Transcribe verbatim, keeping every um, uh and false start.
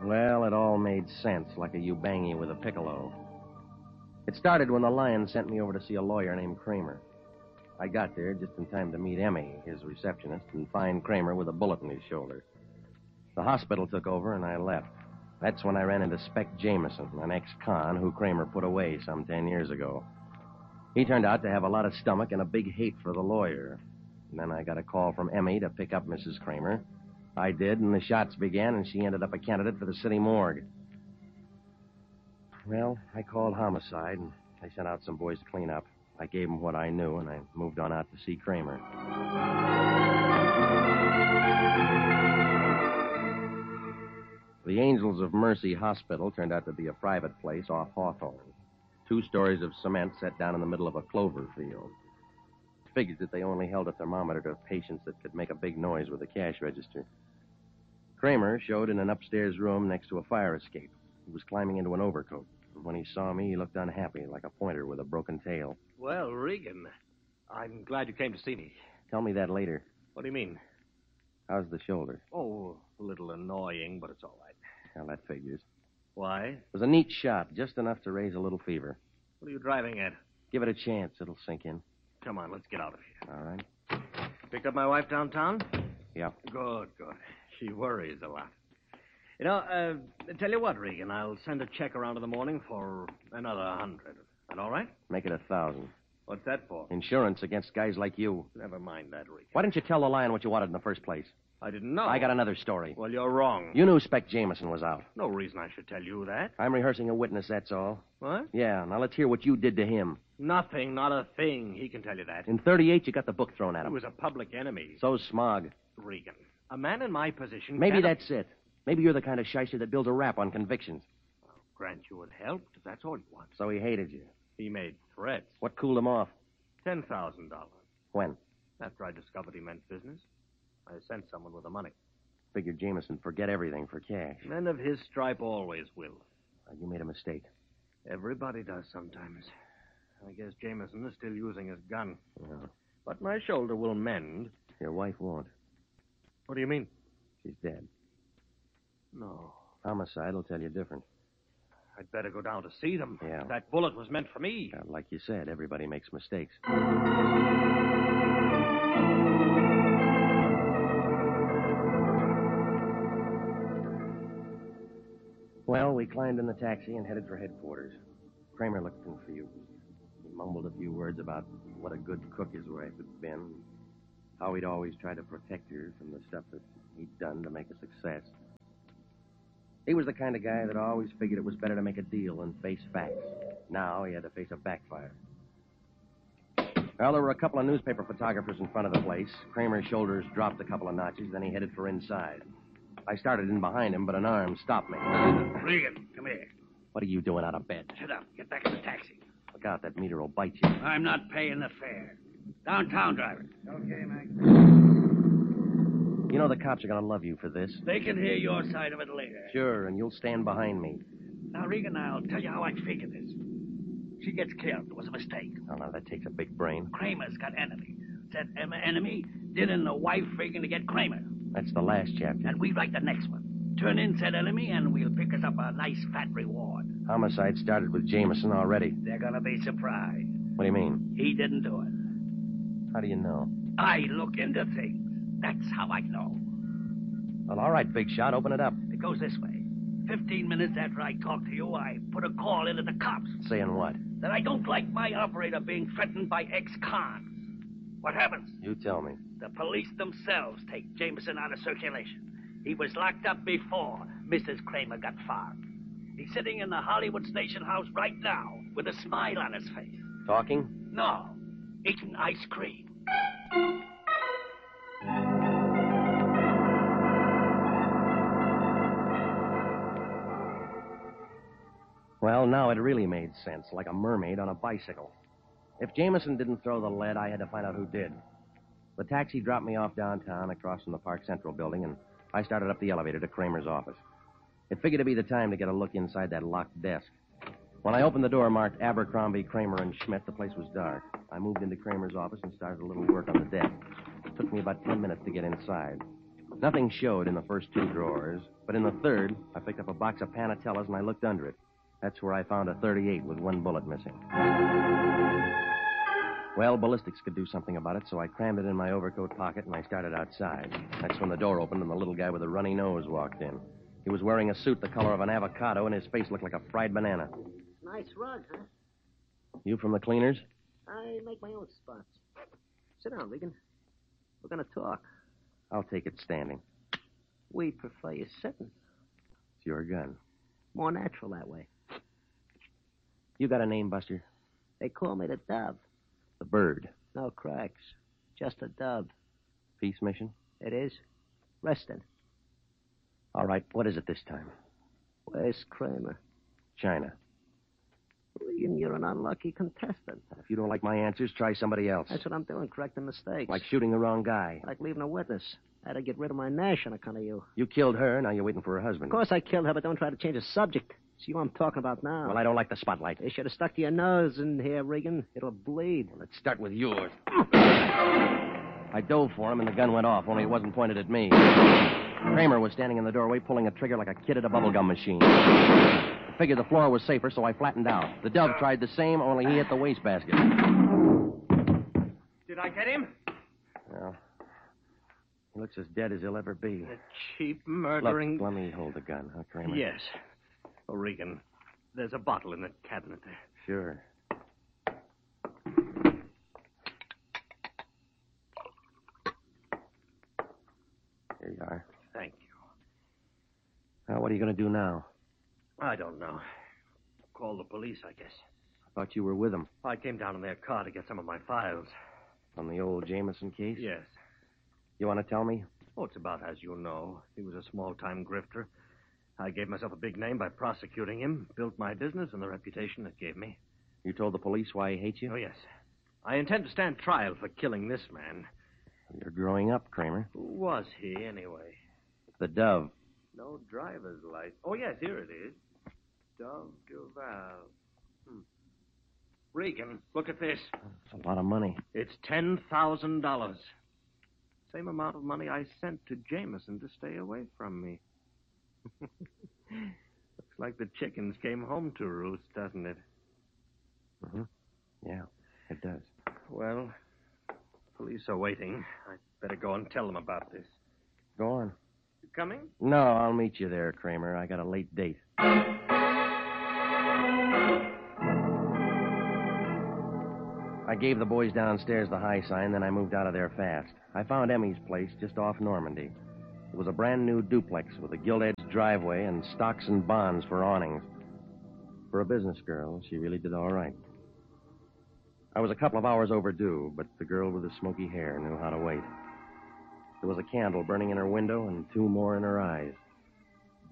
Well, it all made sense, like a Ubangi with a piccolo. It started when the Lion sent me over to see a lawyer named Kramer. I got there just in time to meet Emmy, his receptionist, and find Kramer with a bullet in his shoulder. The hospital took over, and I left. That's when I ran into Spec Jameson, an ex-con who Kramer put away some ten years ago. He turned out to have a lot of stomach and a big hate for the lawyer. And then I got a call from Emmy to pick up Missus Kramer. I did, and the shots began, and she ended up a candidate for the city morgue. Well, I called homicide, and they sent out some boys to clean up. I gave them what I knew, and I moved on out to see Kramer. The Angels of Mercy Hospital turned out to be a private place off Hawthorne. Two stories of cement set down in the middle of a clover field. Figured that they only held a thermometer to patients that could make a big noise with a cash register. Kramer showed in an upstairs room next to a fire escape. He was climbing into an overcoat. And when he saw me, he looked unhappy, like a pointer with a broken tail. Well, Regan, I'm glad you came to see me. Tell me that later. What do you mean? How's the shoulder? Oh, a little annoying, but it's all right. Well, that figures. Why? It was a neat shot, just enough to raise a little fever. What are you driving at? Give it a chance. It'll sink in. Come on, let's get out of here. All right. Picked up my wife downtown? Yeah. Good, good. She worries a lot. You know, uh, tell you what, Regan, I'll send a check around in the morning for another hundred. That all right? Make it a thousand. What's that for? Insurance against guys like you. Never mind that, Regan. Why didn't you tell the Lion what you wanted in the first place? I didn't know. I got another story. Well, you're wrong. You knew Spec Jameson was out. No reason I should tell you that. I'm rehearsing a witness, that's all. What? Yeah, now let's hear what you did to him. Nothing, not a thing. He can tell you that. In thirty-eight, you got the book thrown at He him. was a public enemy. So's Smog. Regan, a man in my position... Maybe cannot... that's it. Maybe you're the kind of shyster that builds a rap on convictions. I'll grant you it helped, if that's all you want. So he hated you. He made threats. What cooled him off? Ten thousand dollars. When? After I discovered he meant business, I sent someone with the money. Figured Jameson forget everything for cash. Men of his stripe always will. Uh, you made a mistake. Everybody does sometimes. I guess Jameson is still using his gun. Yeah. But my shoulder will mend. Your wife won't. What do you mean? She's dead. No. Homicide will tell you different. I'd better go down to see them. Yeah. That bullet was meant for me. Uh, like you said, everybody makes mistakes. Well, we climbed in the taxi and headed for headquarters. Kramer looked confused. He mumbled a few words about what a good cook his wife had been, how he'd always tried to protect her from the stuff that he'd done to make a success. He was the kind of guy that always figured it was better to make a deal than face facts. Now he had to face a backfire. Well, there were a couple of newspaper photographers in front of the place. Kramer's shoulders dropped a couple of notches, then he headed for inside. I started in behind him, but an arm stopped me. Regan, come here. What are you doing out of bed? Sit down. Get back in the taxi. Look out, that meter will bite you. I'm not paying the fare. Downtown driver. Okay, Mac. You know the cops are going to love you for this. They can hear your side of it later. Sure, and you'll stand behind me. Now, Regan, I'll tell you how I figured this. She gets killed. It was a mistake. Oh, no, that takes a big brain. Kramer's got enemy. Said Emma enemy, did in the wife Regan to get Kramer. That's the last chapter. And we write the next one. Turn in said enemy, and we'll pick us up a nice fat reward. Homicide started with Jameson already. They're gonna be surprised. What do you mean? He didn't do it. How do you know? I look into things. That's how I know. Well, all right, big shot, open it up. It goes this way. Fifteen minutes after I talked to you, I put a call into the cops. Saying what? That I don't like my operator being threatened by ex-cons. What happens? You tell me. The police themselves take Jameson out of circulation. He was locked up before Missus Kramer got found. He's sitting in the Hollywood Station House right now with a smile on his face. Talking? No, eating ice cream. Well, now it really made sense, like a mermaid on a bicycle. If Jameson didn't throw the lead, I had to find out who did. The taxi dropped me off downtown across from the Park Central building, and I started up the elevator to Kramer's office. It figured to be the time to get a look inside that locked desk. When I opened the door marked Abercrombie, Kramer, and Schmidt, the place was dark. I moved into Kramer's office and started a little work on the desk. It took me about ten minutes to get inside. Nothing showed in the first two drawers, but in the third, I picked up a box of Panatellas and I looked under it. That's where I found a thirty-eight with one bullet missing. Well, ballistics could do something about it, so I crammed it in my overcoat pocket and I started outside. That's when the door opened and the little guy with the runny nose walked in. He was wearing a suit the color of an avocado and his face looked like a fried banana. Nice rug, huh? You from the cleaners? I make my own spots. Sit down, Regan. We're going to talk. I'll take it standing. We prefer you sitting. It's your gun. More natural that way. You got a name, Buster? They call me the Dove. The Bird. No cracks. Just a dove. Peace mission? It is. Rested. All right, what is it this time? Where's Kramer? China. Regan, you're an unlucky contestant. If you don't like my answers, try somebody else. That's what I'm doing, correcting mistakes. Like shooting the wrong guy. Like leaving a witness. I had to get rid of my Nash on account of you. You killed her, now you're waiting for her husband. Of course I killed her, but don't try to change the subject. See who I'm talking about now. Well, I don't like the spotlight. You should have stuck to your nose in here, Regan. It'll bleed. Well, let's start with yours. I dove for him, and the gun went off, only it wasn't pointed at me. Kramer was standing in the doorway, pulling a trigger like a kid at a bubblegum machine. I figured the floor was safer, so I flattened out. The Dove tried the same, only he hit the wastebasket. Did I get him? Well, he looks as dead as he'll ever be. The cheap murdering... Look, let me hold the gun, huh, Kramer? Yes. Oh, Regan, there's a bottle in the cabinet there. Sure. Here you are. Thank you. Now, what are you going to do now? I don't know. Call the police, I guess. I thought you were with them. I came down in their car to get some of my files. On the old Jameson case? Yes. You want to tell me? Oh, it's about as you know. He was a small-time grifter. I gave myself a big name by prosecuting him, built my business, and the reputation it gave me. You told the police why he hates you? Oh, yes. I intend to stand trial for killing this man. You're growing up, Kramer. Who was he, anyway? The Dove. No driver's license. Oh, yes, here it is. Dove Duval. Hmm. Regan, look at this. That's a lot of money. It's ten thousand dollars. Same amount of money I sent to Jameson to stay away from me. Looks like the chickens came home to roost, doesn't it? Mm-hmm. Yeah, it does. Well, police are waiting. I'd better go and tell them about this. Go on. You coming? No, I'll meet you there, Kramer. I got a late date. I gave the boys downstairs the high sign, then I moved out of there fast. I found Emmy's place just off Normandy. It was a brand new duplex with a gilt-edged driveway and stocks and bonds for awnings. For a business girl, she really did all right. I was a couple of hours overdue, but the girl with the smoky hair knew how to wait. There was a candle burning in her window and two more in her eyes.